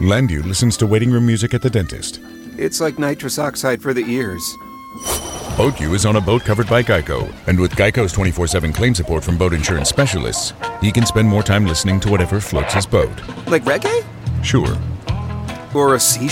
Landu listens to waiting room music at the dentist. It's like nitrous oxide for the ears. BoatU is on a boat covered by Geico, and with Geico's 24/7 claim support from boat insurance specialists, he can spend more time listening to whatever floats his boat. Like reggae? Sure. Or a sea